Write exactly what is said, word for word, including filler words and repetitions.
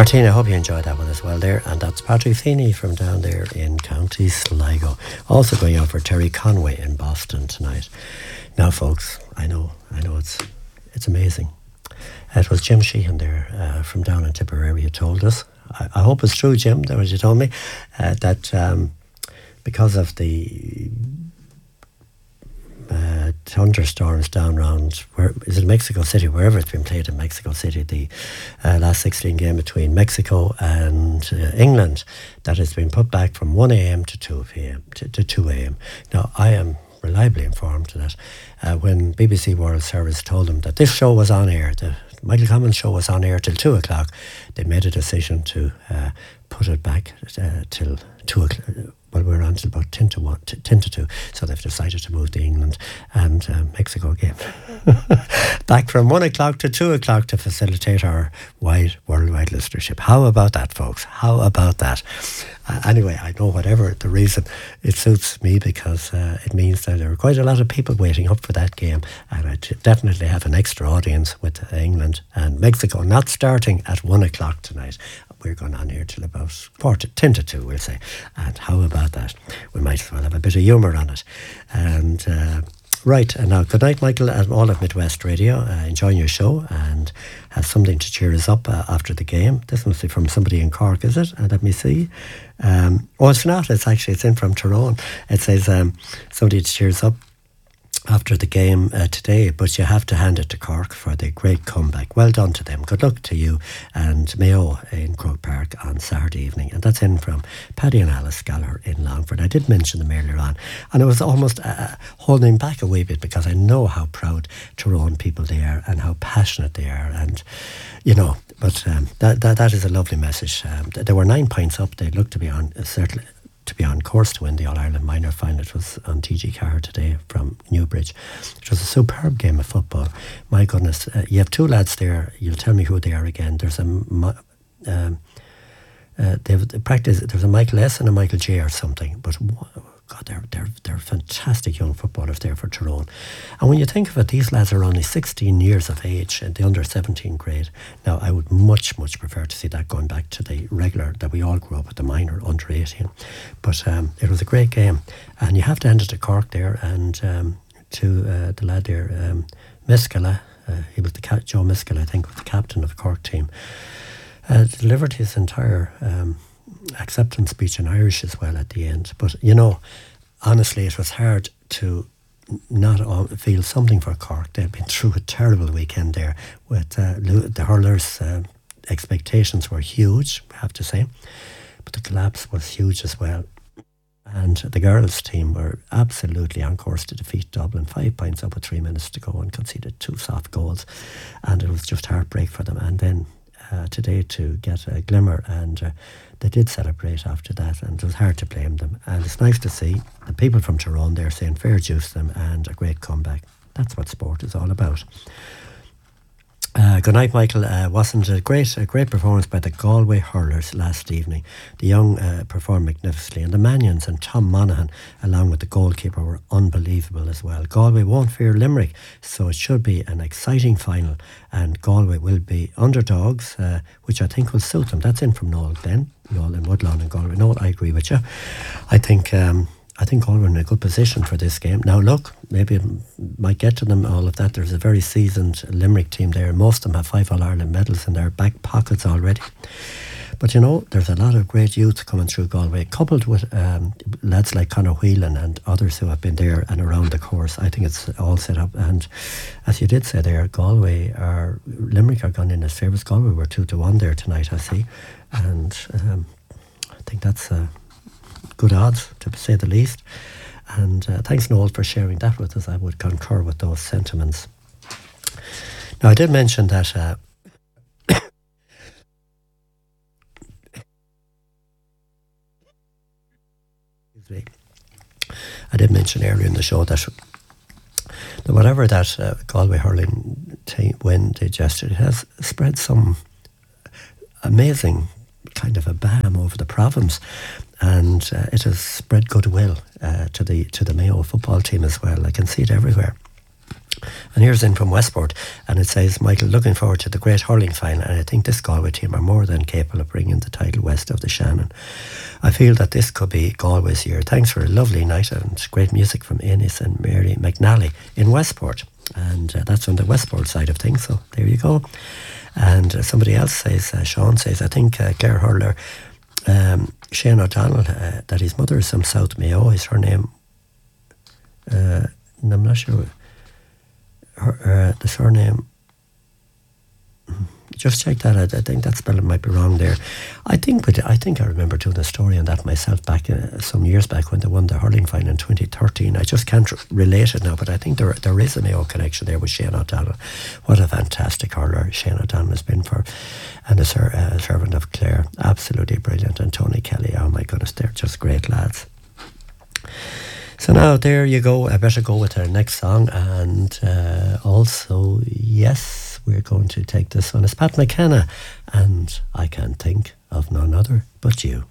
Martina, I hope you enjoyed that one as well there. And that's Patrick Feeney from down there in County Sligo. Also going out for Terry Conway in Boston tonight. Now, folks, I know, I know it's it's amazing. It was Jim Sheehan there uh, from down in Tipperary who told us. I, I hope it's true, Jim, that was you told me, uh, that um, because of the Uh, thunderstorms down around, where is it Mexico City, wherever it's been played in Mexico City, the uh, last sixteen game between Mexico and uh, England, that has been put back from one a.m. to two p.m. to, to two a.m. Now, I am reliably informed that uh, when B B C World Service told them that this show was on air, the Michael Commons show was on air till two o'clock, they made a decision to uh, put it back uh, till two o'clock. Well, we're on till about ten to one, ten to two, so they've decided to move the England and uh, Mexico game back from one o'clock to two o'clock to facilitate our wide worldwide listenership. How about that, folks? How about that? Uh, anyway, I know whatever the reason, it suits me because uh, it means that there are quite a lot of people waiting up for that game, and I t- definitely have an extra audience with England and Mexico not starting at one o'clock tonight. We're going on here till about quarter, ten to two, we'll say. And how about that? We might as well have a bit of humour on it. And uh, right, and now good night, Michael, and all of Midwest Radio. Uh, enjoying your show and have something to cheer us up uh, after the game. This must be from somebody in Cork, is it? Uh, let me see. Um, oh, it's not. It's actually, it's in from Tyrone. It says um, somebody to cheer us up after the game uh, today, but you have to hand it to Cork for the great comeback. Well done to them. Good luck to you and Mayo in Croke Park on Saturday evening. And that's in from Paddy and Alice Gallagher in Longford. I did mention them earlier on, and I was almost uh, holding back a wee bit because I know how proud Tyrone people they are and how passionate they are, and you know, but um, that, that that is a lovely message. Um, there were nine points up. They looked to be on uh, certainly to be on course to win the All-Ireland minor final. It was on T G Carr today from Newbridge. It was a superb game of football. My goodness, uh, you have two lads there. You'll tell me who they are again. There's a um, uh, they've practice. There's a Michael S and a Michael J or something. But God, they're they're they're fantastic young footballers there for Tyrone. And when you think of it, these lads are only sixteen years of age in the under seventeen grade. Now, I would much much prefer to see that going back to the regular that we all grew up with, the minor under eighteen. But um, it was a great game, and you have to hand it to Cork there and um, to uh, the lad there, um, Miskela. Uh, he was the ca- Joe Miskela, I think, was the captain of the Cork team. Uh, delivered his entire Um, acceptance speech in Irish as well at the end. But you know, honestly, it was hard to not all feel something for Cork. They've been through a terrible weekend there with uh, the hurlers. Uh, expectations were huge, I have to say, but the collapse was huge as well. And the girls' team were absolutely on course to defeat Dublin, five points up with three minutes to go, and conceded two soft goals, and it was just heartbreak for them. And then Uh, today to get a glimmer, and uh, they did celebrate after that, and it was hard to blame them. And it's nice to see the people from Tyrone there saying fair juice to them and a great comeback. That's what sport is all about. Uh, good night, Michael. Uh, wasn't a great a great performance by the Galway hurlers last evening. The young uh, performed magnificently, and the Manions and Tom Monaghan, along with the goalkeeper, were unbelievable as well. Galway won't fear Limerick, so it should be an exciting final, and Galway will be underdogs, uh, which I think will suit them. That's in from Noel Glenn, Noel in Woodlawn and Galway. Noel, I agree with you. I think... Um, I think Galway are in a good position for this game. Now look, maybe it might get to them, all of that. There's a very seasoned Limerick team there. Most of them have five All-Ireland medals in their back pockets already. But you know, there's a lot of great youth coming through Galway, coupled with um, lads like Conor Whelan and others who have been there and around the course. I think it's all set up. And as you did say there, Galway are, Limerick are gone in as favourites. Galway were two to one there tonight, I see. And um, I think that's... Uh, good odds, to say the least. And uh, thanks, Noel, for sharing that with us. I would concur with those sentiments. Now, I did mention that uh, I did mention earlier in the show that, that whatever that uh, Galway hurling team win they gestured, it has spread some amazing kind of a balm over the province, and uh, it has spread goodwill uh, to the to the Mayo football team as well. I can see it everywhere. And here's in from Westport, and it says, Michael, looking forward to the great hurling final, and I think this Galway team are more than capable of bringing the title west of the Shannon. I feel that this could be Galway's year. Thanks for a lovely night and great music from Ennis and Mary McNally in Westport. And uh, that's on the Westport side of things, so there you go. And uh, somebody else says, uh, Sean says, I think uh, Claire Hurler, um, Shane O'Donnell, uh, that his mother is from South Mayo, is her name. Uh, I'm not sure. Her, uh, the surname, just check that out. I think that spelling might be wrong there. I think but I think I remember doing a story on that myself back uh, some years back when they won the hurling final in twenty thirteen. I just can't r- relate it now, but I think there there is a Mayo connection there with Shane O'Donnell. What a fantastic hurler Shane O'Donnell has been for, and a ser- uh, servant of Clare. Absolutely brilliant. And Tony Kelly, oh my goodness, they're just great lads. So now there you go. I better go with our next song. And uh, also, yes, we're going to take this one. It's Pat McKenna, and I can't think of none other but you.